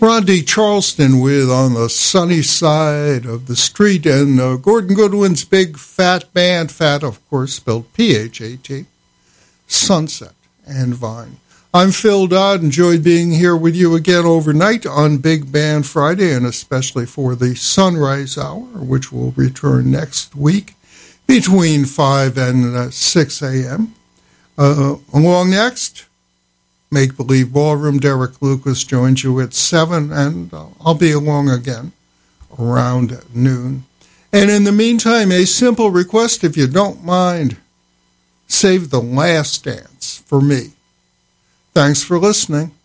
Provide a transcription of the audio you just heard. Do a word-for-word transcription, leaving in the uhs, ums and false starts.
Ron D. Charleston with On the Sunny Side of the Street, and uh, Gordon Goodwin's Big Phat Band, Fat, of course, spelled P H A T, Sunset and Vine. I'm Phil Dodd. Enjoyed being here with you again overnight on Big Band Friday, and especially for the Sunrise Hour, which will return next week between five and uh, six a.m. Uh, along next, Make Believe Ballroom. Derek Lucas joins you at seven, and uh, I'll be along again around noon. And in the meantime, a simple request, if you don't mind, save The Last Dance for me. Thanks for listening.